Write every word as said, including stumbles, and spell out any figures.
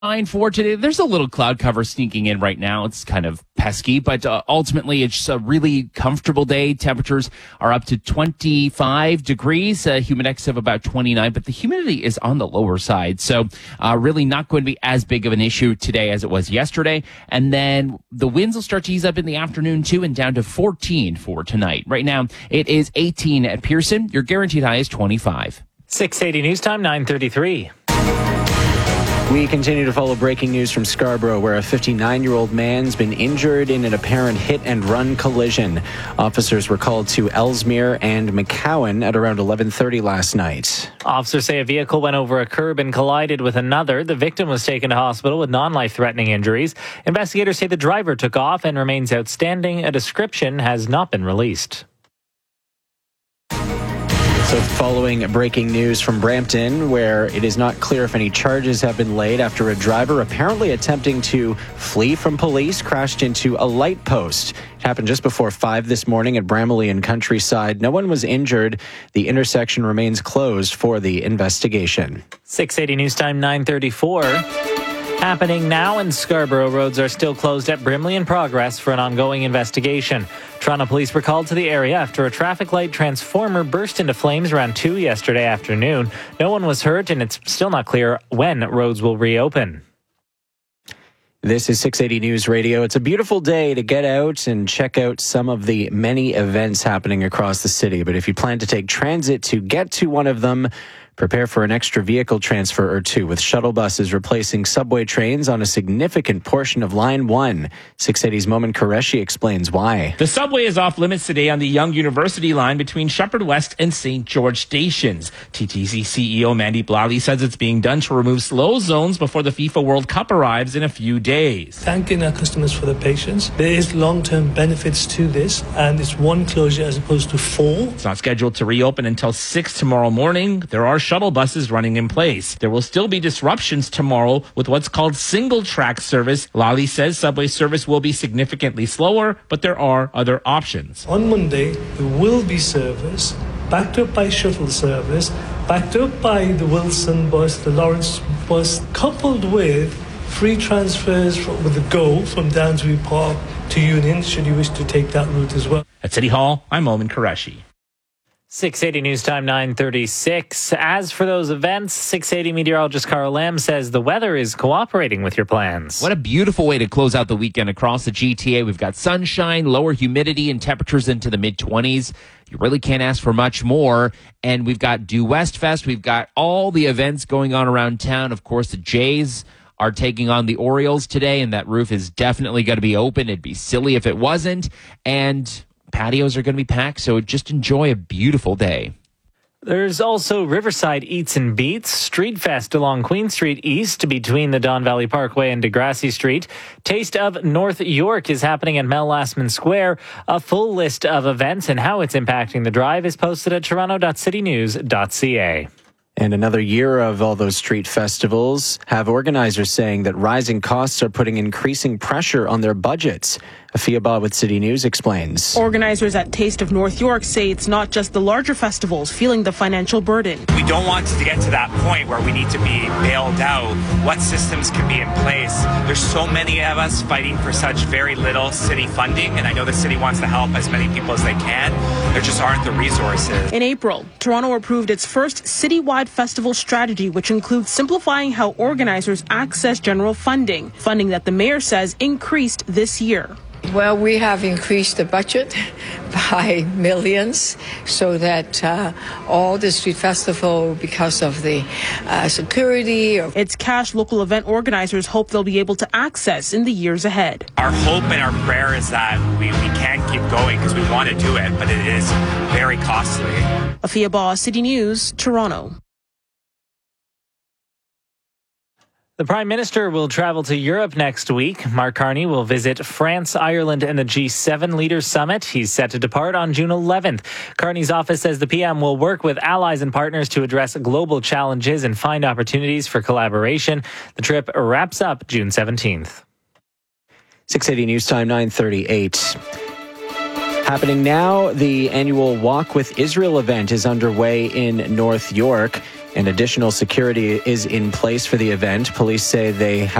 Fine for today. There's a little cloud cover sneaking in right now. It's kind of pesky, but uh, ultimately it's a really comfortable day. Temperatures are up to twenty-five degrees, uh, humidex of about twenty-nine, but the humidity is on the lower side. So uh, really not going to be as big of an issue today as it was yesterday. And then the winds will start to ease up in the afternoon too, and down to fourteen for tonight. Right now it is eighteen at Pearson. Your guaranteed high is twenty-five. six eighty News Time, nine thirty-three. We continue to follow breaking news from Scarborough, where a fifty-nine-year-old man's been injured in an apparent hit-and-run collision. Officers were called to Ellesmere and McCowan at around eleven thirty last night. Officers say a vehicle went over a curb and collided with another. The victim was taken to hospital with non-life-threatening injuries. Investigators say the driver took off and remains outstanding. A description has not been released. So following breaking news from Brampton, where it is not clear if any charges have been laid after a driver apparently attempting to flee from police crashed into a light post. It happened just before five this morning at Bramalea and Countryside. No one was injured. The intersection remains closed for the investigation. six eighty News Time, nine thirty-four. Happening now in Scarborough, roads are still closed at Brimley in progress for an ongoing investigation. Toronto police were called to the area after a traffic light transformer burst into flames around two yesterday afternoon. No one was hurt, and it's still not clear when roads will reopen. This is six eighty News Radio. It's a beautiful day to get out and check out some of the many events happening across the city. But if you plan to take transit to get to one of them, prepare for an extra vehicle transfer or two, with shuttle buses replacing subway trains on a significant portion of Line one. six eighty's Momin Qureshi explains why. The subway is off limits today on the Yonge University line between Shepherd West and Saint George stations. T T C C E O Mandy Blally says it's being done to remove slow zones before the FIFA World Cup arrives in a few days. Thanking our customers for their patience. There is long-term benefits to this, and it's one closure as opposed to four. It's not scheduled to reopen until six tomorrow morning. There are shuttle buses running in place. There will still be disruptions tomorrow with what's called single track service. Lally says subway service will be significantly slower, but there are other options. On Monday, there will be service backed up by shuttle service, backed up by the Wilson bus, the Lawrence bus, coupled with free transfers from, with the GO from Downsbury Park to Union, should you wish to take that route as well. At City Hall, I'm Momin Qureshi. six eighty News Time, nine thirty-six. As for those events, six eighty meteorologist Carl Lamb says the weather is cooperating with your plans. What a beautiful way to close out the weekend across the G T A. We've got sunshine, lower humidity, and temperatures into the mid-twenties. You really can't ask for much more. And we've got Due West Fest. We've got all the events going on around town. Of course, the Jays are taking on the Orioles today, and that roof is definitely going to be open. It'd be silly if it wasn't. And patios are going to be packed, so just enjoy a beautiful day. There's also Riverside Eats and Beats, Street Fest along Queen Street East between the Don Valley Parkway and Degrassi Street. Taste of North York is happening at Mel Lastman Square. A full list of events and how it's impacting the drive is posted at toronto dot city news dot c a. And another year of all those street festivals have organizers saying that rising costs are putting increasing pressure on their budgets. Afia Ba with City News explains. Organizers at Taste of North York say it's not just the larger festivals feeling the financial burden. We don't want to get to that point where we need to be bailed out. What systems can be in place? There's so many of us fighting for such very little city funding, and I know the city wants to help as many people as they can. There just aren't the resources. In April, Toronto approved its first citywide festival strategy, which includes simplifying how organizers access general funding, funding that the mayor says increased this year. Well, we have increased the budget by millions so that uh, all the street festival, because of the uh, security. It's cash local event organizers hope they'll be able to access in the years ahead. Our hope and our prayer is that we, we can keep going because we want to do it, but it is very costly. Afia Ba, City News, Toronto. The Prime Minister will travel to Europe next week. Mark Carney will visit France, Ireland, and the G seven Leaders Summit. He's set to depart on June eleventh. Carney's office says the P M will work with allies and partners to address global challenges and find opportunities for collaboration. The trip wraps up June seventeenth. six eighty News Time, nine thirty-eight. Happening now, the annual Walk with Israel event is underway in North York. And additional security is in place for the event. Police say they